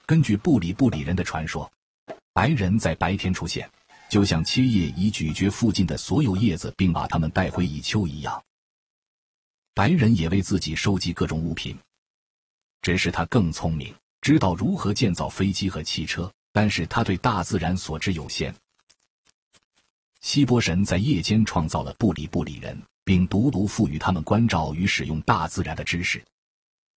根据布里布里人的传说，白人在白天出现，就像切叶以咀嚼附近的所有叶子并把它们带回蚁丘一样。白人也为自己收集各种物品，只是他更聪明，知道如何建造飞机和汽车，但是他对大自然所知有限。希波神在夜间创造了布里布里人，并独独赋予他们关照与使用大自然的知识。